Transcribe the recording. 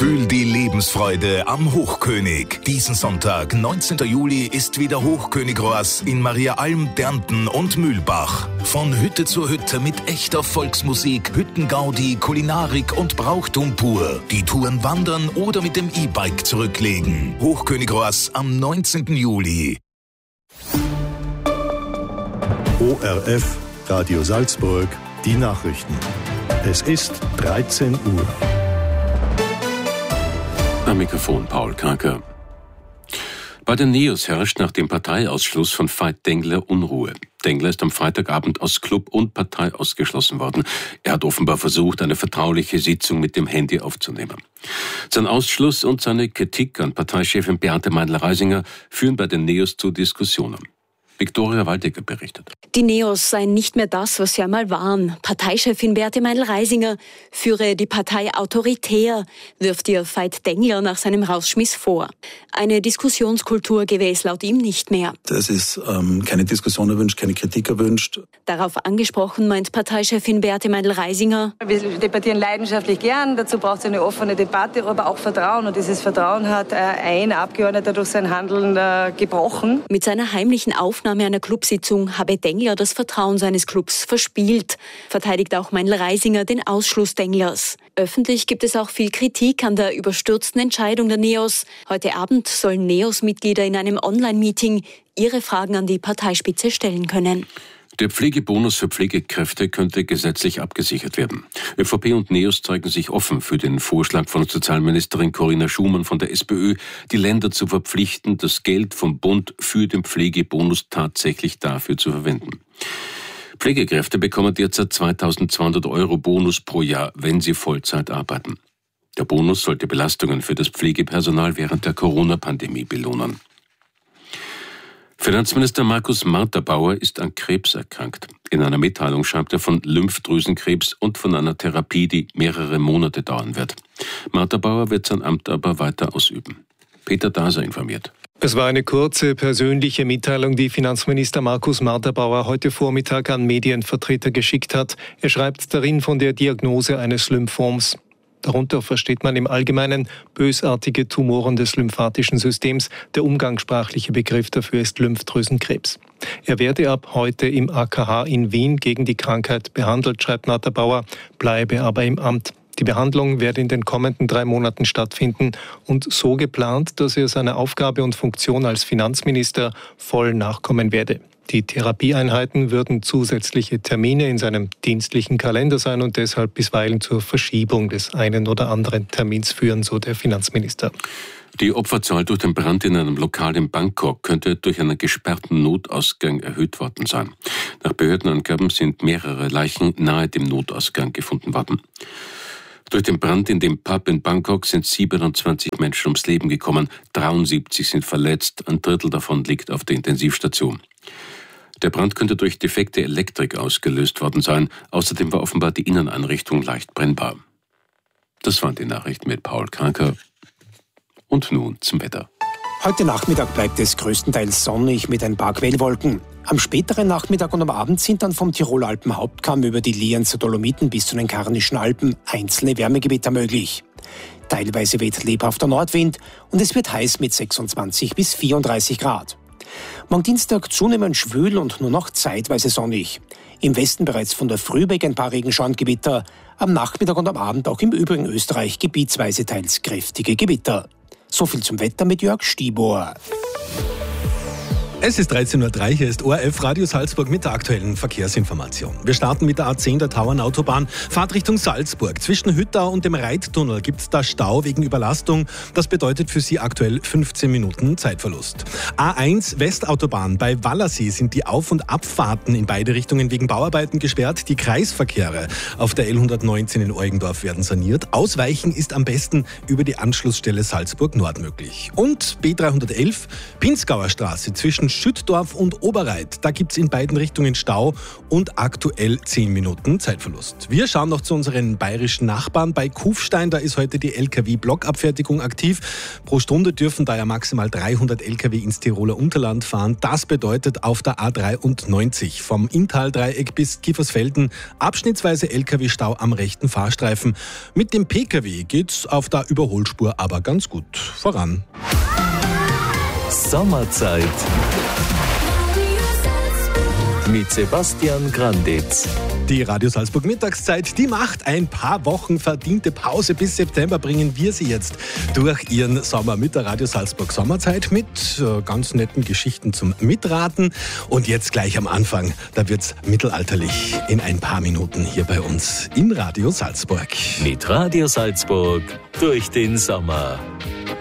Fühl die Lebensfreude am Hochkönig. Diesen Sonntag, 19. Juli, ist wieder Hochkönigroas in Mariaalm, Dernten und Mühlbach. Von Hütte zu Hütte mit echter Volksmusik, Hüttengaudi, Kulinarik und Brauchtum pur. Die Touren wandern oder mit dem E-Bike zurücklegen. Hochkönigroas am 19. Juli. ORF, Radio Salzburg, die Nachrichten. Es ist 13 Uhr. Am Mikrofon Paul Karker. Bei den Neos herrscht nach dem Parteiausschluss von Veit Dengler Unruhe. Dengler ist am Freitagabend aus Club und Partei ausgeschlossen worden. Er hat offenbar versucht, eine vertrauliche Sitzung mit dem Handy aufzunehmen. Sein Ausschluss und seine Kritik an Parteichefin Beate Meindl-Reisinger führen bei den Neos zu Diskussionen. Viktoria Waldecker berichtet. Die Neos seien nicht mehr das, was sie einmal waren. Parteichefin Beate Meindl-Reisinger führe die Partei autoritär, wirft ihr Veit Dengler nach seinem Rausschmiss vor. Eine Diskussionskultur gäbe es laut ihm nicht mehr. Es ist keine Diskussion erwünscht, keine Kritik erwünscht. Darauf angesprochen meint Parteichefin Beate Meindl-Reisinger: Wir debattieren leidenschaftlich gern, dazu braucht es eine offene Debatte, aber auch Vertrauen. Und dieses Vertrauen hat ein Abgeordneter durch sein Handeln gebrochen. Mit seiner heimlichen Aufnahme einer Clubsitzung habe Dengler das Vertrauen seines Clubs verspielt, verteidigt auch Meindl-Reisinger den Ausschluss Denglers. Öffentlich gibt es auch viel Kritik an der überstürzten Entscheidung der Neos. Heute Abend sollen Neos-Mitglieder in einem Online-Meeting ihre Fragen an die Parteispitze stellen können. Der Pflegebonus für Pflegekräfte könnte gesetzlich abgesichert werden. ÖVP und Neos zeigen sich offen für den Vorschlag von Sozialministerin Corinna Schumann von der SPÖ, die Länder zu verpflichten, das Geld vom Bund für den Pflegebonus tatsächlich dafür zu verwenden. Pflegekräfte bekommen derzeit 2.200 € Bonus pro Jahr, wenn sie Vollzeit arbeiten. Der Bonus sollte Belastungen für das Pflegepersonal während der Corona-Pandemie belohnen. Finanzminister Markus Marterbauer ist an Krebs erkrankt. In einer Mitteilung schreibt er von Lymphdrüsenkrebs und von einer Therapie, die mehrere Monate dauern wird. Marterbauer wird sein Amt aber weiter ausüben. Peter Daser informiert. Es war eine kurze persönliche Mitteilung, die Finanzminister Markus Marterbauer heute Vormittag an Medienvertreter geschickt hat. Er schreibt darin von der Diagnose eines Lymphoms. Darunter versteht man im Allgemeinen bösartige Tumoren des lymphatischen Systems. Der umgangssprachliche Begriff dafür ist Lymphdrüsenkrebs. Er werde ab heute im AKH in Wien gegen die Krankheit behandelt, schreibt Marterbauer, bleibe aber im Amt. Die Behandlung werde in den kommenden 3 Monaten stattfinden und so geplant, dass er seiner Aufgabe und Funktion als Finanzminister voll nachkommen werde. Die Therapieeinheiten würden zusätzliche Termine in seinem dienstlichen Kalender sein und deshalb bisweilen zur Verschiebung des einen oder anderen Termins führen, so der Finanzminister. Die Opferzahl durch den Brand in einem Lokal in Bangkok könnte durch einen gesperrten Notausgang erhöht worden sein. Nach Behördenangaben sind mehrere Leichen nahe dem Notausgang gefunden worden. Durch den Brand in dem Pub in Bangkok sind 27 Menschen ums Leben gekommen, 73 sind verletzt, ein Drittel davon liegt auf der Intensivstation. Der Brand könnte durch defekte Elektrik ausgelöst worden sein. Außerdem war offenbar die Inneneinrichtung leicht brennbar. Das waren die Nachrichten mit Paul Karker. Und nun zum Wetter. Heute Nachmittag bleibt es größtenteils sonnig mit ein paar Quellwolken. Am späteren Nachmittag und am Abend sind dann vom Tiroler Alpenhauptkamm über die Lienzer Dolomiten bis zu den Karnischen Alpen einzelne Wärmegewitter möglich. Teilweise weht lebhafter Nordwind und es wird heiß mit 26 bis 34 Grad. Morgen Dienstag zunehmend schwül und nur noch zeitweise sonnig. Im Westen bereits von der Früh weg ein paar Regenschauengewitter. Am Nachmittag und am Abend auch im übrigen Österreich gebietsweise teils kräftige Gewitter. So viel zum Wetter mit Jörg Stibor. Es ist 13.03 Uhr, hier ist ORF Radio Salzburg mit der aktuellen Verkehrsinformation. Wir starten mit der A10 der Tauernautobahn. Fahrt Richtung Salzburg. Zwischen Hüttau und dem Reittunnel gibt es da Stau wegen Überlastung. Das bedeutet für Sie aktuell 15 Minuten Zeitverlust. A1 Westautobahn. Bei Wallersee sind die Auf- und Abfahrten in beide Richtungen wegen Bauarbeiten gesperrt. Die Kreisverkehre auf der L119 in Eugendorf werden saniert. Ausweichen ist am besten über die Anschlussstelle Salzburg Nord möglich. Und B311 Pinzgauer Straße zwischen Schüttdorf und Oberreit. Da gibt es in beiden Richtungen Stau und aktuell 10 Minuten Zeitverlust. Wir schauen noch zu unseren bayerischen Nachbarn. Bei Kufstein, da ist heute die LKW-Blockabfertigung aktiv. Pro Stunde dürfen da ja maximal 300 LKW ins Tiroler Unterland fahren. Das bedeutet auf der A93 vom Inntal-Dreieck bis Kiefersfelden abschnittsweise LKW-Stau am rechten Fahrstreifen. Mit dem PKW geht's auf der Überholspur aber ganz gut voran. Sommerzeit mit Sebastian Granditz. Die Radio Salzburg Mittagszeit, die macht ein paar Wochen verdiente Pause. Bis September bringen wir sie jetzt durch ihren Sommer mit der Radio Salzburg Sommerzeit mit ganz netten Geschichten zum Mitraten. Und jetzt gleich am Anfang, da wird's mittelalterlich in ein paar Minuten hier bei uns in Radio Salzburg. Mit Radio Salzburg durch den Sommer.